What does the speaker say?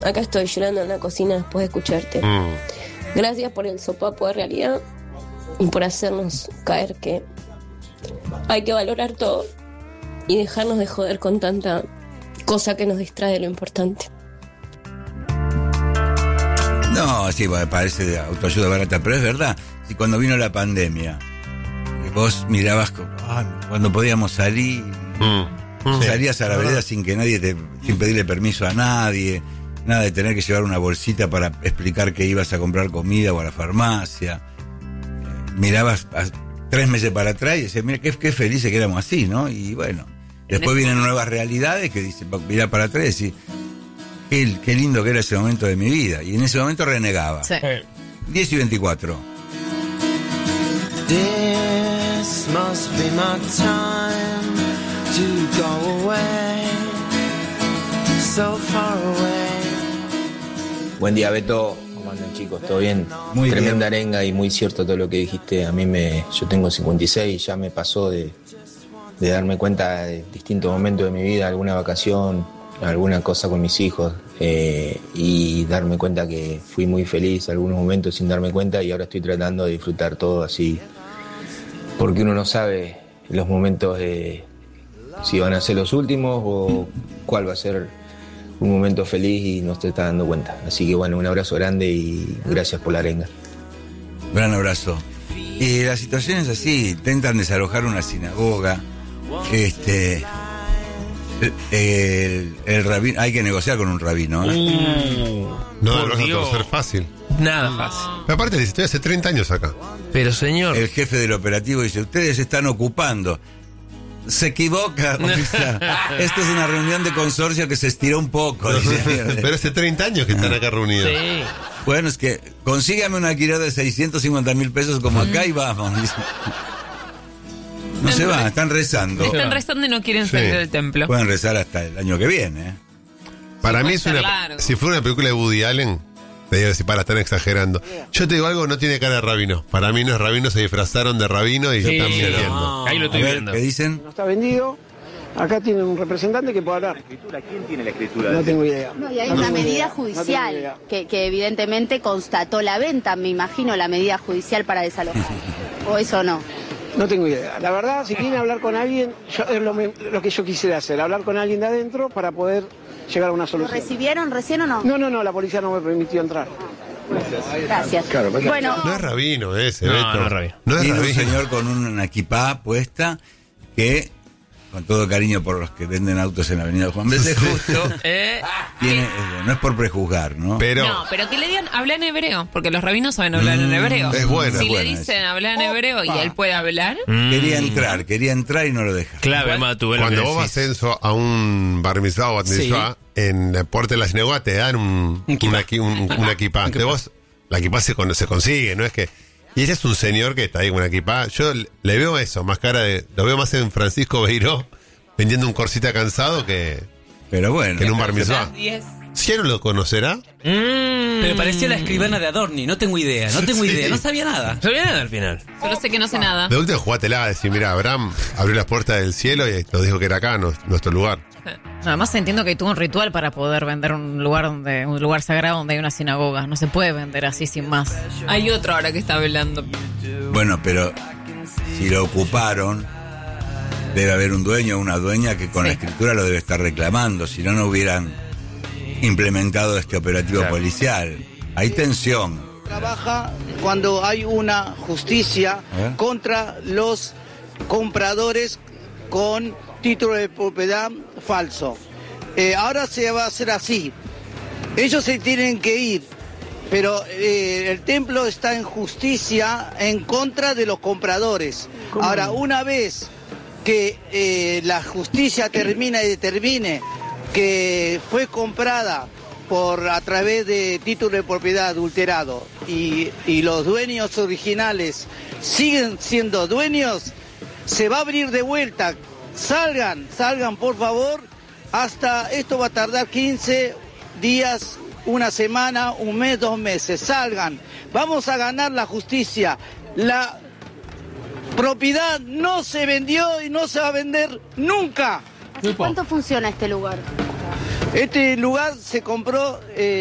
Acá estoy llorando en la cocina después de escucharte. Gracias por el sopapo de realidad y por hacernos caer que hay que valorar todo y dejarnos de joder con tanta cosa que nos distrae de lo importante. No, sí, parece de autoayuda barata, pero es verdad. Si cuando vino la pandemia, vos mirabas cuando podíamos salir, salías a la vereda sin que sin pedirle permiso a nadie, nada de tener que llevar una bolsita para explicar que ibas a comprar comida o a la farmacia. Mirabas 3 meses para atrás y decías, mira, qué felices que éramos así, ¿no? Y bueno, después vienen nuevas realidades que dicen, mirá para atrás y decís, qué lindo que era ese momento de mi vida. Y en ese momento renegaba. Sí. 10:24. This must be my time to go away, so far away. Buen día, Beto. ¿Cómo andan, chicos? ¿Todo bien? Muy Tremenda bien. arenga y muy cierto todo lo que dijiste. Yo tengo 56, ya me pasó de darme cuenta de distintos momentos de mi vida, alguna vacación, alguna cosa con mis hijos, y darme cuenta que fui muy feliz algunos momentos sin darme cuenta, y ahora estoy tratando de disfrutar todo así, porque uno no sabe los momentos si van a ser los últimos o cuál va a ser un momento feliz y no te está dando cuenta. Así que bueno, un abrazo grande y gracias por la arenga. Gran abrazo. Y la situación es así, intentan desalojar una sinagoga, el rabino, hay que negociar con un rabino, No debe ser fácil. Nada fácil. Pero aparte, dice, estoy hace 30 años acá. Pero señor, El jefe del operativo dice, ustedes están ocupando. Se equivoca, oficial. Esto es una reunión de consorcio que se estiró un poco. Dice. Pero hace 30 años que están acá reunidos. sí. Bueno, es que consígame un alquiler de 650,000 pesos como acá y vamos. Dice. No se van, están rezando. Están rezando y no quieren salir del templo. Pueden rezar hasta el año que viene. Para mí puede es ser una... largo. Si fuera una película de Woody Allen, te digo, si están exagerando. Yo te digo algo, no tiene cara de rabino. Para mí no es rabino, se disfrazaron de rabino y Sí, están mintiendo. no. Ahí lo A estoy ver, viendo. ¿qué dicen? No está vendido. Acá tiene un representante que puede hablar. ¿Quién tiene la escritura? No tengo idea. No, y hay No una tengo medida idea. No judicial tengo idea. que evidentemente constató la venta, me imagino, la medida judicial para desalojar. ¿O eso no? No tengo idea. La verdad, si quieren hablar con alguien, es lo que yo quisiera hacer, hablar con alguien de adentro para poder llegar a una ¿Lo solución. recibieron recién o no? No, la policía no me permitió entrar. Gracias. Bueno, No es rabino ese, No, Beto. no es rabino. No es Tiene un rabino. señor con una equipá puesta que, con todo cariño por los que venden autos en la avenida Juan B. de Justo, no es por prejuzgar, ¿no? Pero No, pero que le digan, habla en hebreo, porque los rabinos saben hablar en hebreo. es bueno, Si es le bueno dicen hablar en hebreo y él puede hablar, Quería entrar y no lo deja. Clave, Matu, es lo cuando que vos vas decís. Enzo, a un bar mitzvah o bat mitzvah, en la puerta de la sinagoga te dan una equipá. De vos, la equipá se consigue, no es que... Y ese es un señor que está ahí con una equipá. Yo le veo eso, más cara de... Lo veo más en Francisco Beiró vendiendo un corsita cansado que Pero bueno. en un bar mitzvah. 10. ¿Si él lo conocerá? Pero parecía la escribana de Adorni, no tengo idea, no sabía nada. No sabía nada al final. Solo sé que no sé nada. De última jugátela, decir, mira, Abraham abrió las puertas del cielo y nos dijo que era acá, nuestro lugar. Además entiendo que hay todo un ritual para poder vender un lugar sagrado donde hay una sinagoga. No se puede vender así sin más. Hay otro ahora que está velando. Bueno, pero si lo ocuparon, debe haber un dueño o una dueña que con la escritura lo debe estar reclamando. Si no, no hubieran implementado este operativo policial. Hay tensión. Trabaja cuando hay una justicia contra los compradores con título de propiedad falso. Ahora se va a hacer así. Ellos se tienen que ir, pero el templo está en justicia en contra de los compradores. Ahora, una vez que la justicia termina y determine que fue comprada a través de título de propiedad adulterado y los dueños originales siguen siendo dueños, se va a abrir de vuelta. Salgan por favor, hasta esto va a tardar 15 días, una semana, un mes, 2 meses. Salgan, vamos a ganar la justicia. La propiedad no se vendió y no se va a vender nunca. ¿Hace cuánto funciona este lugar? Este lugar se compró